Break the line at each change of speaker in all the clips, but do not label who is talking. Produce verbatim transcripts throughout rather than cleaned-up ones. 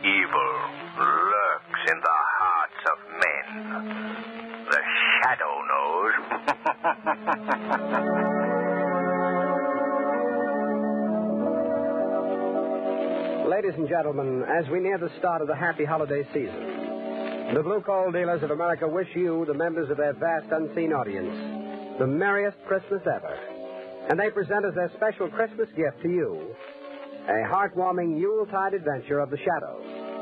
evil lurks in the hearts of men. The Shadow knows.
Ladies and gentlemen, as we near the start of the happy holiday season, the Blue Coal Dealers of America wish you, the members of their vast unseen audience, the merriest Christmas ever. And they present as their special Christmas gift to you a heartwarming Yuletide adventure of the Shadow.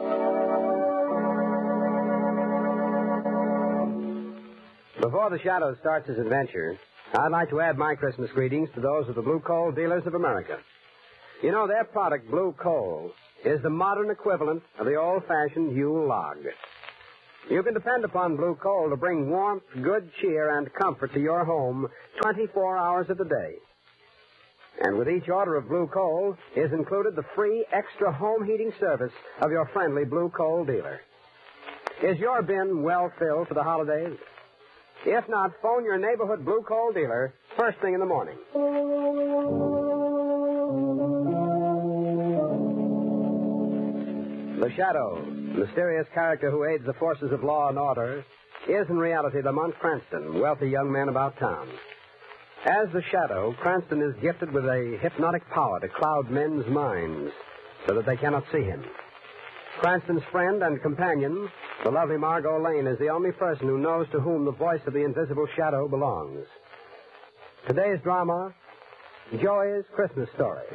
Before the Shadow starts his adventure, I'd like to add my Christmas greetings to those of the Blue Coal Dealers of America. You know, their product, Blue Coal, is the modern equivalent of the old-fashioned Yule log. You can depend upon Blue Coal to bring warmth, good cheer, and comfort to your home twenty-four hours of the day. And with each order of Blue Coal is included the free extra home heating service of your friendly Blue Coal dealer. Is your bin well filled for the holidays? If not, phone your neighborhood Blue Coal dealer first thing in the morning. The Shadow, mysterious character who aids the forces of law and order, is in reality Lamont Cranston, wealthy young man about town. As the Shadow, Cranston is gifted with a hypnotic power to cloud men's minds so that they cannot see him. Cranston's friend and companion, the lovely Margot Lane, is the only person who knows to whom the voice of the invisible Shadow belongs. Today's drama, Joey's Christmas Story.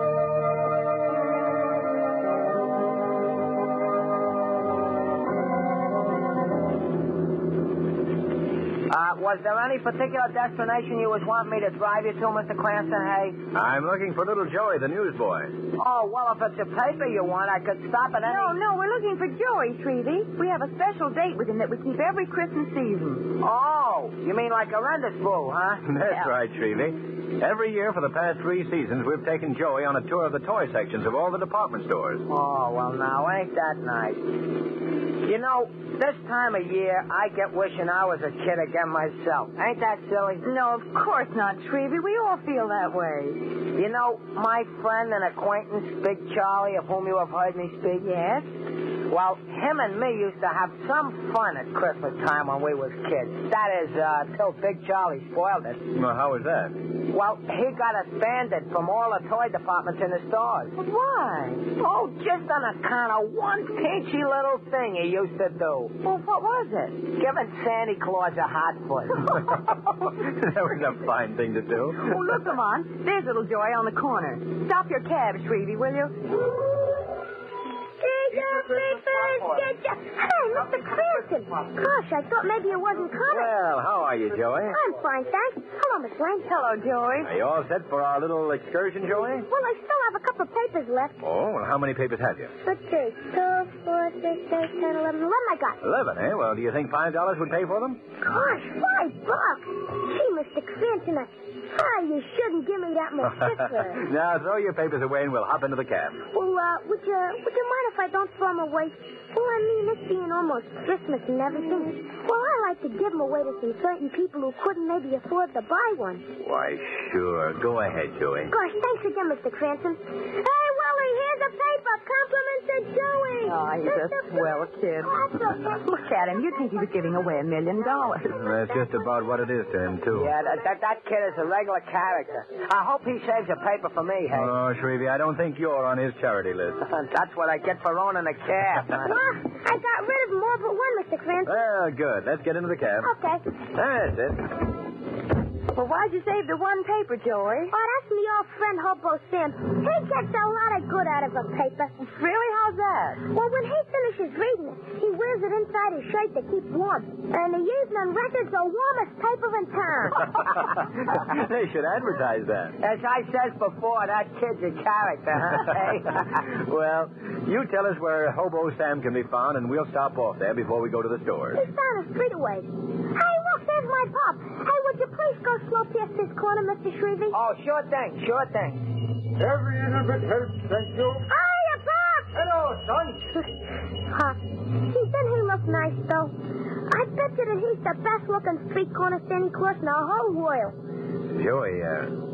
Uh, was there any particular destination you was wanting me to drive you to, Mister Cranston, hey?
I'm looking for little Joey, the newsboy.
Oh, well, if it's a paper you want, I could stop at any...
No, no, we're looking for Joey, Shrevey. We have a special date with him that we keep every Christmas season.
Oh, you mean like a rendezvous, huh?
That's
Yeah.
right, Shrevey. Every year for the past three seasons, we've taken Joey on a tour of the toy sections of all the department stores.
Oh, well, now, ain't that nice? You know, this time of year, I get wishing I was a kid again myself. Ain't that silly?
No, of course not, Shrevey. We all feel that way.
You know, my friend and acquaintance, Big Charlie, of whom you have heard me speak?
Yes?
Well, him and me used to have some fun at Christmas time when we was kids. That is, uh, till Big Charlie spoiled it.
Well, how was that?
Well, he got us banded from all the toy departments in the stores.
Why?
Oh, just on account of one peachy little thing he used to do.
Well, what was it?
Giving Santa Claus a hot foot.
That was a fine thing to do.
Oh, look, come on. There's little Joey on the corner. Stop your cab, Shrevey, will you?
Hey, Mister Cranston. Gosh, I thought maybe it wasn't coming.
Well, how are you, Joey?
I'm fine, thanks. Hello, Miss Lane.
Hello, Joey.
Are you all set for our little excursion, Joey?
Well, I still have a couple of papers left.
Oh, well, how many papers have you?
Let's see. Two, four, six, eight, ten, eleven. Eleven I got.
Eleven, eh? Well, do you think five dollars would pay for them?
Gosh, five bucks. Gee, Mister Cranston, I... Ah, you shouldn't give me that much extra.
Now, throw your papers away and we'll hop into the cab.
Well, uh, would you, would you mind if I don't throw them away? Well, I mean, this being almost Christmas and everything. Well, I like to give them away to some certain people who couldn't maybe afford to buy one.
Why, sure. Go ahead, Joey.
Gosh, thanks again, Mister Cranston. Hey, Willie, here's a paper. Compliment to Joey.
Oh, he's a swell kid. Look at him. You'd think he was giving away a million dollars.
That's just about what it is to him, too.
Yeah, that, that, that kid is a regular character. I hope he saves a paper for me, hey?
Oh, Shrevey, I don't think you're on his charity list.
That's what I get for owning a cab.
Ah, I got rid of them all but one, Mister Cranston.
Well, good. Let's get into the cab.
Okay.
That's it.
Well, why'd you save the one paper, Joey?
Oh, that's me old friend Hobo Sam. He gets a lot of good out of a paper.
Really? How's that?
Well, when he finishes reading it, he wears it inside his shirt to keep warm. And the Evening Record's the warmest paper in town.
They should advertise that.
As I says before, that kid's a character, huh? Hey?
Well, you tell us where Hobo Sam can be found, and we'll stop off there before we go to the store.
He's down a street away. Hey, look, there's my pop. Hey, would you please go slow past this corner, Mister Shrevey?
Oh, sure thing, sure thing.
Every innocent helps, thank you.
Hiya, Pop!
Hello, son.
Huh. Gee, doesn't he look nice, though? I bet you that he's the best-looking street corner Santa Claus in the whole world.
Joey, uh,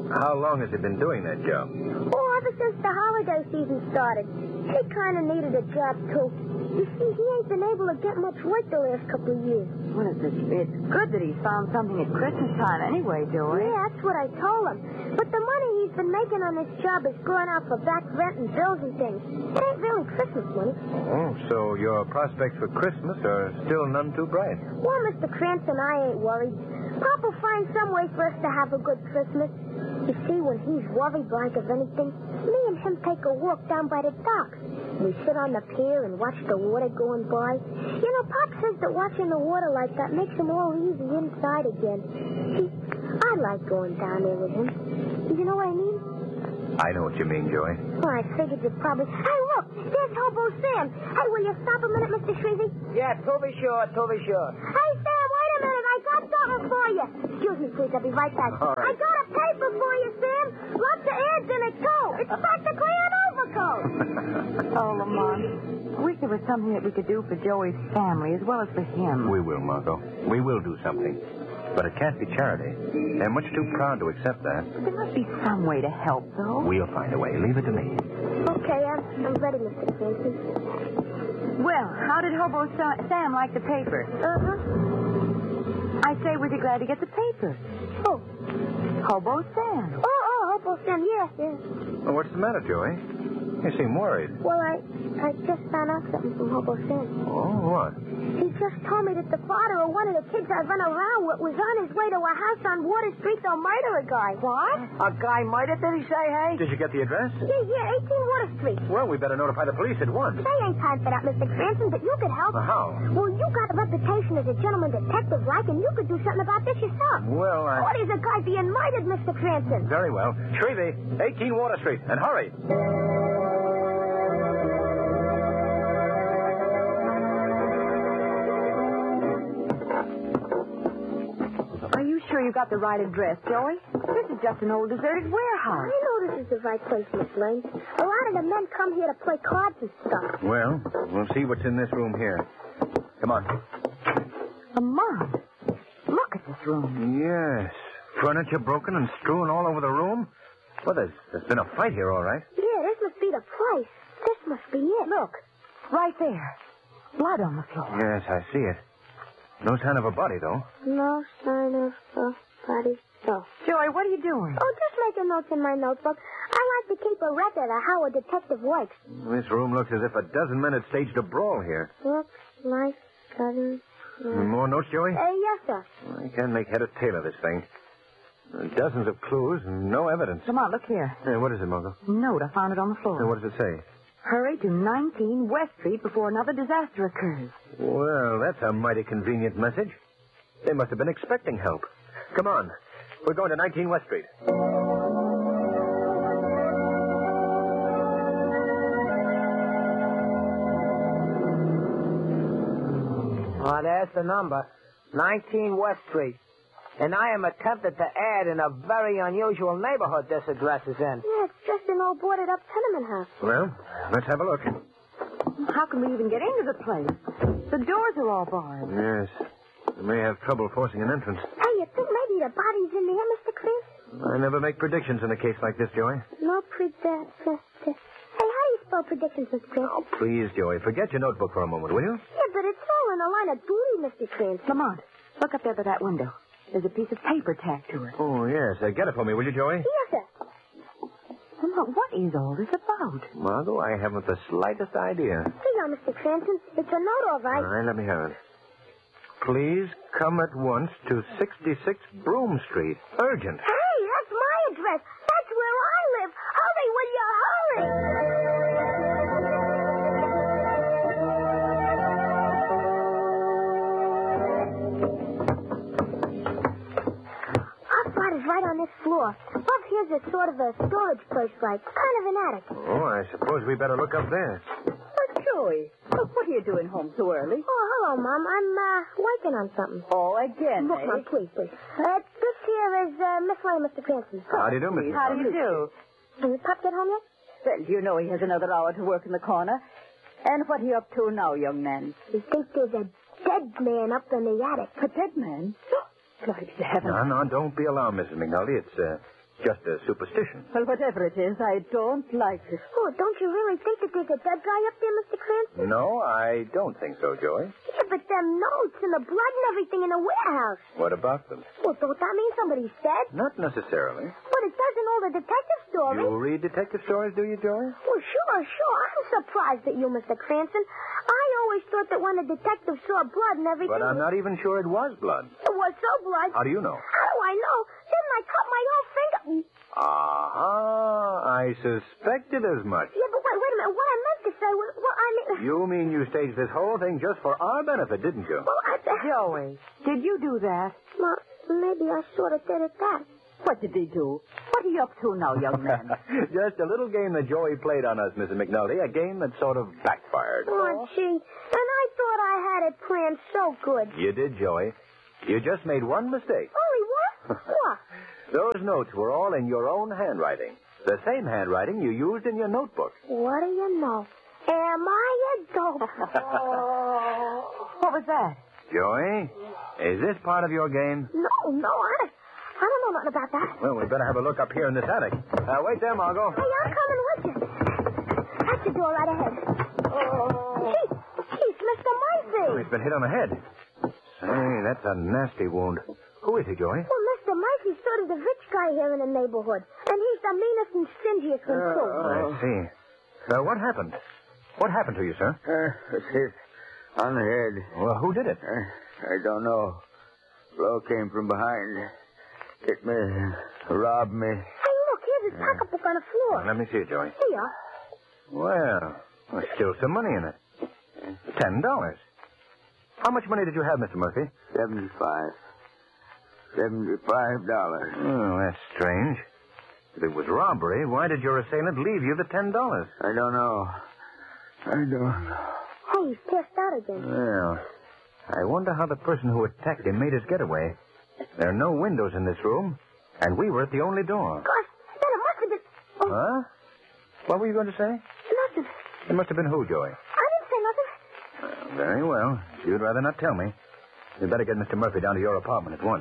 How long has he been doing that job?
Oh, ever since the holiday season started. He kind of needed a job, too. You see, he ain't been able to get much work the last couple of years.
Well, it's, it's good that he's found something at Christmas time anyway, Joey.
Yeah, that's what I told him. But the money he's been making on this job is going out for back rent and bills and things. It ain't really Christmas money.
Oh, so your prospects for Christmas are still none too bright.
Well, Mister Cranston, I ain't worried. Papa will find some way for us to have a good Christmas. You see, when he's worried like of anything, me and him take a walk down by the docks. We sit on the pier and watch the water going by. You know, Pop says that watching the water like that makes him all easy inside again. See, I like going down there with him. You know what I mean?
I know what you mean, Joey.
Well, I figured you'd probably... Hey, look, there's Hobo Sam. Hey, will you stop a minute, Mister Shrevey?
Yeah, to be sure, to be sure.
Hey, Sam, wait a minute. I got something for you. Excuse me, please. I'll be right back.
All right.
I got a paper for you, Sam. Lots of ads in it, too. It's practically an overcoat.
Oh, Lamont, I wish there was something that we could do for Joey's family as well as for him.
We will, Margot. We will do something. But it can't be charity. They're much too proud to accept that.
There must be some way to help, though.
We'll find a way. Leave it to me.
Okay, I'm, I'm ready, Mister Cranston.
Well, how did Hobo Sa- Sam like the paper?
Uh-huh.
I say, was he glad to get the paper?
Oh.
Hobo Sam.
Oh, oh, Hobo Sam, yeah, yeah.
Well, what's the matter, Joey? You seem worried.
Well, I I just found out something from Hobo Sam.
Oh, what?
He just told me that the father of one of the kids I run around with was on his way to a house on Water Street to murder a guy.
What? A guy murdered, did he say, hey?
Did you get the address?
Yeah, yeah, eighteen Water Street.
Well, we better notify the police at once.
They ain't time for that, Mister Cranston, but you could help.
Uh, how?
Well, you got a reputation as a gentleman detective, like, and you could do something about this yourself.
Well, I...
What is a guy being murdered, Mister Cranston?
Very well. Shrevey, eighteen Water Street, and hurry.
Are you sure you got the right address, Joey? This is just an old deserted warehouse.
I know this is the right place, Miss Lane. A lot of the men come here to play cards and stuff.
Well, we'll see what's in this room here. Come on.
Lamont, look at this room.
Yes. Furniture broken and strewn all over the room? Well, there's, there's been a fight here, all right.
Yeah, this must be the place. This must be it.
Look, right there. Blood on the floor.
Yes, I see it. No sign of a body, though.
No sign of a body. So.
Joey, what are you doing?
Oh, just making notes in my notebook. I like to keep a record of how a detective works.
This room looks as if a dozen men had staged a brawl here.
Looks like dozen.
More notes, Joey?
Uh, yes, sir.
I can't make head or tail of this thing. Dozens of clues and no evidence.
Come on, look here.
Hey, what is it, Margot?
Note, I found it on the floor.
Hey, what does it say?
Hurry to nineteen West Street before another disaster occurs.
Well, that's a mighty convenient message. They must have been expecting help. Come on. We're going to nineteen West Street.
Oh, there's the number. nineteen West Street. And I am attempted to add in a very unusual neighborhood this address is in.
Yeah, it's just an old boarded-up tenement house.
Well, let's have a look.
How can we even get into the place? The doors are all barred.
Yes. We may have trouble forcing an entrance.
Hey, you think maybe the body's in there, Mister Chris?
I never make predictions in a case like this, Joey.
No predictions. Hey, how do you spell predictions, Mister Chris?
Oh, please, Joey. Forget your notebook for a moment, will you?
Yeah, but it's all in the line of duty, Mister Chris.
Lamont, look up there by that window. There's a piece of paper tacked to it.
Oh, yes. Uh, get it for me, will you, Joey?
Yes, sir.
Lamont, what is all this about?
Margot, I haven't the slightest idea.
Here you are, Mister Cranston. It's a note, all right.
All right, let me have it. Please come at once to sixty-six Broome Street. Urgent.
Hey, that's my address. That's where I live. Hurry, will you hurry? Our spot is right on this floor. Up here's a sort of a storage place, like kind of an attic.
Oh, I suppose we better look up there.
Oh, Joey, look, what are you doing home so early?
Oh, hello, Mom. I'm uh, working on something.
Oh, again,
Look,
eh?
Mom, please, please. Uh, this here is uh, Miss Lane, Mister Cranston.
How do you do, Mister
How do you do?
Did Pop get home yet?
Well, you know he has another hour to work in the corner. And what are you up to now, young man?
We think there's a dead man up in the attic.
A dead man? Glory to heaven.
No, no, don't be alarmed, Missus McNulty. It's, uh, just a superstition.
Well, whatever it is, I don't like it.
Oh, don't you really think that there's a dead guy up there, Mister Cranston?
No, I don't think so, Joey.
Yeah, but them notes and the blood and everything in the warehouse.
What about them?
Well, don't that mean somebody's dead?
Not necessarily.
But it does in all the detective stories.
You read detective stories, do you, Joey?
Well, sure, sure. I'm surprised at you, Mister Cranston. I always thought that when a detective saw blood and everything...
But I'm not even sure it was blood.
It was so blood.
How do you know?
How do I know? Didn't I cut my own finger?
Ah, I suspected as much.
Yeah, but wait, wait a minute. What I meant to say was... Well, I mean...
You mean you staged this whole thing just for our benefit, didn't you?
Well, I...
Joey, did you do that?
Well, maybe I sort of did it that.
What did he do? What are you up to now, young man?
Just a little game that Joey played on us, Missus McNulty. A game that sort of backfired.
Oh, gee. And I thought I had it planned so good.
You did, Joey. You just made one mistake.
Only what? What?
Those notes were all in your own handwriting. The same handwriting you used in your notebook.
What do you know? Am I a dope?
Oh. What was that?
Joey, is this part of your game?
No, no, I, I don't know nothing about that.
Well, we better have a look up here in this attic. Uh, wait there, Margot.
Hey, I'm coming with you. That's the door right ahead. Oh. Chief, Chief, Mister Murphy.
Oh, he's been hit on the head. Say, that's a nasty wound. Who is he, Joey?
Well, Mister Murphy's sort of the rich guy here in the neighborhood. And he's the meanest and stingiest one, too.
I see. Uh, what happened? What happened to you, sir?
Uh, it's hit on the head.
Well, who did it?
Uh, I don't know. Blow came from behind. Hit me, robbed me.
Hey, look, here's his pocketbook on the floor.
Let me see it, Joey.
Here.
Well, there's still some money in it. Ten dollars. How much money did you have, Mister Murphy?
Seventy-five. Seventy-five dollars.
Oh, that's strange. If it was robbery, why did your assailant leave you the ten dollars?
I don't know. I don't know.
Hey, he's passed out again.
Well, I wonder how the person who attacked him made his getaway. There are no windows in this room, and we were at the only door.
Gosh, then it must have been... Oh,
Huh? What were you going to say?
nothing.
It must have been who, Joey?
I didn't say nothing.
Well, very well. If you'd rather not tell me, you'd better get Mister Murphy down to your apartment at once.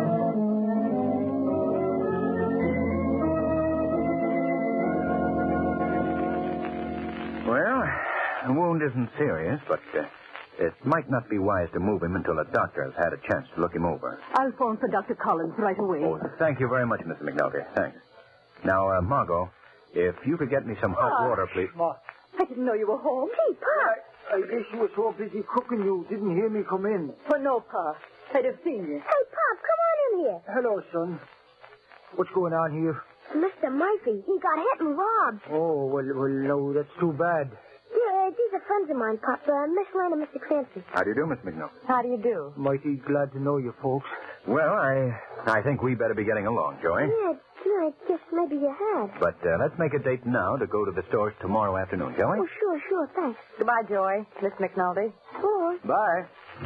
Well, the wound isn't serious, but uh, it might not be wise to move him until a doctor has had a chance to look him over.
I'll phone for Doctor Collins right away.
Oh, thank you very much, Mister McNulty. Thanks. Now, uh, Margot, if you could get me some hot water, please.
I didn't know you were home.
Hey, Pop.
I guess you were so busy cooking you didn't hear me come in.
Oh, no, Pa. I'd have seen you.
Hey, Pop, come on in here.
Hello, son. What's going on here?
Mister Murphy, he got hit and robbed.
Oh, well, well, no, that's too bad.
Yeah, uh, these are friends of mine, Pop. Uh, Miss Lane and Mister Cranston.
How do you do, Miss McNulty?
How do you do?
Mighty glad to know you, folks.
Well, I I think we better be getting along, Joey.
Yeah, yeah, I guess maybe you had.
But uh, let's make a date now to go to the stores tomorrow afternoon, shall we?
Oh, sure, sure, thanks.
Goodbye, Joey. Miss McNulty.
Sure.
Bye.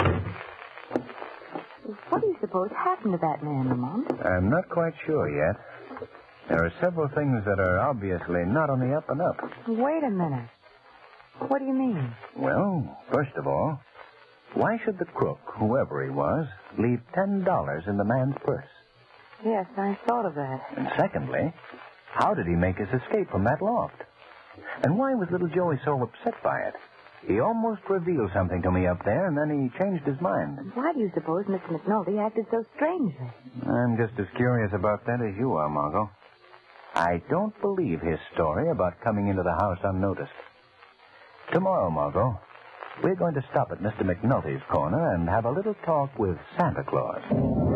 What do you suppose happened to that man, Lamont?
I'm not quite sure yet. There are several things that are obviously not on the up and up.
Wait a minute. What do you mean?
Well, first of all, why should the crook, whoever he was, leave ten dollars in the man's purse?
Yes, I thought of that.
And secondly, how did he make his escape from that loft? And why was little Joey so upset by it? He almost revealed something to me up there, and then he changed his mind.
Why do you suppose Mister McNulty acted so strangely?
I'm just as curious about that as you are, Margot. I don't believe his story about coming into the house unnoticed. Tomorrow, Margot, we're going to stop at Mister McNulty's corner and have a little talk with Santa Claus.